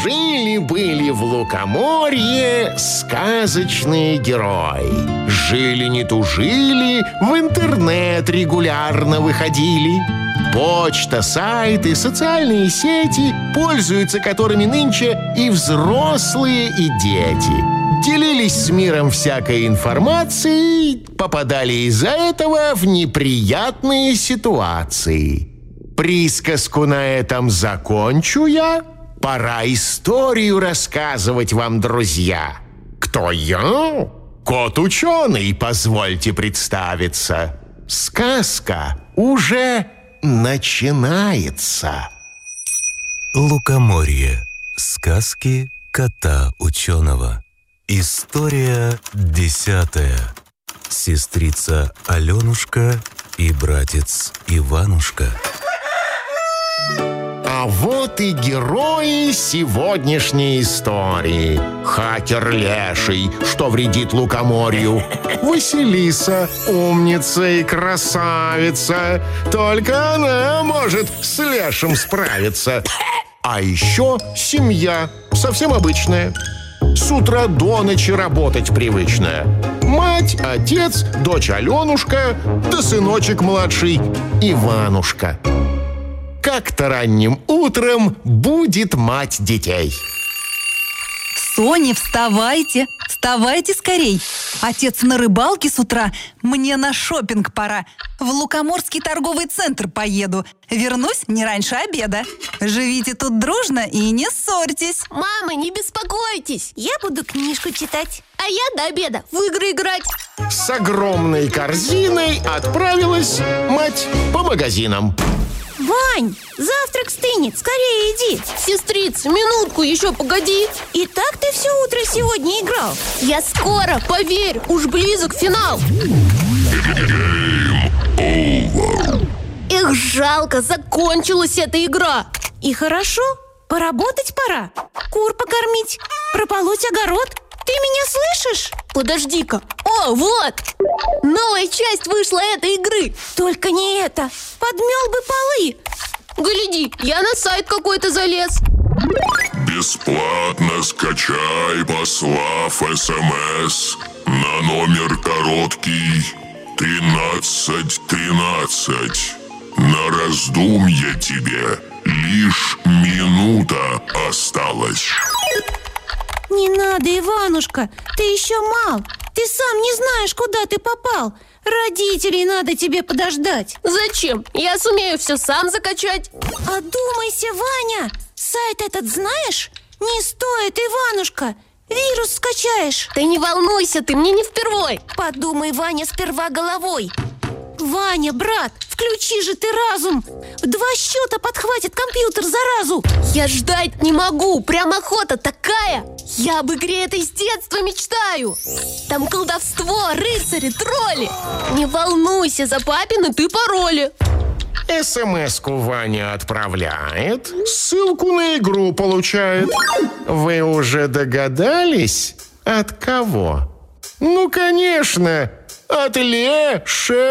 Жили-были в Лукоморье сказочные герои. Жили не тужили, в интернет регулярно выходили. Почта, сайты, социальные сети, пользуются которыми нынче и взрослые, и дети. Делились с миром всякой информацией, попадали из-за этого в неприятные ситуации. Присказку на этом закончу я. Пора историю рассказывать вам, друзья. Кто я? Кот-ученый, позвольте представиться. Сказка уже начинается. Лукоморье. Сказки кота-ученого. История 10. Сестрица Аленушка и братец Иванушка. А вот и герои сегодняшней истории. Хакер Леший, что вредит Лукоморью. Василиса, умница и красавица. Только она может с Лешим справиться. А еще семья, совсем обычная. С утра до ночи работать привычная. Мать, отец, дочь Аленушка, да сыночек младший Иванушка. Как-то ранним утром будет мать детей. Соня, вставайте, вставайте скорей. Отец на рыбалке с утра, мне на шопинг пора. В Лукоморский торговый центр поеду. Вернусь не раньше обеда. Живите тут дружно и не ссорьтесь. Мама, не беспокойтесь, я буду книжку читать, а я до обеда в игры играть. С огромной корзиной отправилась мать по магазинам. Вань, завтрак стынет, скорее иди. Сестрица, минутку, еще погоди. И так ты все утро сегодня играл. Я скоро, поверь, уж близок финал. Эх, жалко, закончилась эта игра. И хорошо, поработать пора. Кур покормить, прополоть огород. Ты меня слышишь? Подожди-ка. О, вот! Новая часть вышла этой игры. Только не это. Подмел бы полы. Гляди, я на сайт какой-то залез. Бесплатно скачай, послав СМС на номер короткий 1313. На раздумье тебе лишь минута осталась. Не надо, Иванушка, ты еще мал. Ты сам не знаешь, куда ты попал. Родителей надо тебе подождать. Зачем? Я сумею все сам закачать. Одумайся, Ваня. Сайт этот знаешь? Не стоит, Иванушка. Вирус скачаешь. Ты не волнуйся, ты мне не впервой. Подумай, Ваня, сперва головой. Ваня, брат, включи же ты разум. В 2 счета подхватит компьютер заразу. Я ждать не могу, прям охота такая. Я об игре этой с детства мечтаю. Там колдовство, рыцари, тролли. Не волнуйся за папины ты пароли. СМС-ку Ваня отправляет, ссылку на игру получает. Вы уже догадались, от кого? Ну, конечно, от Леши.